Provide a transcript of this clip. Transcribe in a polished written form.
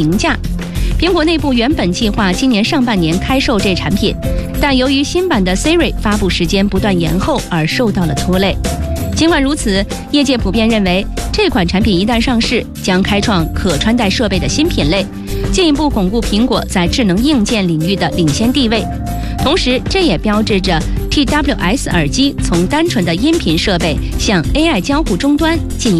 评价。苹果内部原本计划今年上半年开售这产品，但由于新版的 Siri 发布时间不断延后而受到了拖累。尽管如此，业界普遍认为这款产品一旦上市，将开创可穿戴设备的新品类，进一步巩固苹果在智能硬件领域的领先地位。同时，这也标志着 TWS 耳机从单纯的音频设备向 AI 交互终端进一步